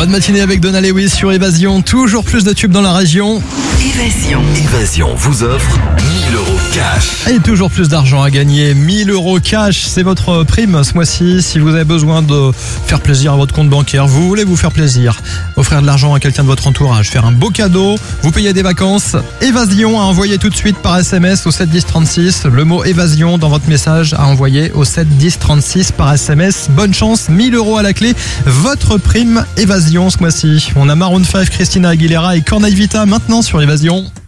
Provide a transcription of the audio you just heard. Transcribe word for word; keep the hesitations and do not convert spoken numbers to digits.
Bonne matinée avec Donna Lewis sur Évasion. Toujours plus de tubes dans la région. Évasion. Évasion vous offre mille euros cash. Et toujours plus d'argent à gagner. mille euros cash, c'est votre prime ce mois-ci. Si vous avez besoin de faire plaisir à votre compte bancaire, vous voulez vous faire plaisir, offrir de l'argent à quelqu'un de votre entourage, faire un beau cadeau, vous payez des vacances. Évasion à envoyer tout de suite par S M S au sept dix trente-six. Le mot Évasion dans votre message à envoyer au sept dix trente-six par S M S. Bonne chance, mille euros à la clé. Votre prime Évasion ce mois-ci. On a Maroon cinq, Christina Aguilera et Cornel Vita maintenant sur Évasion.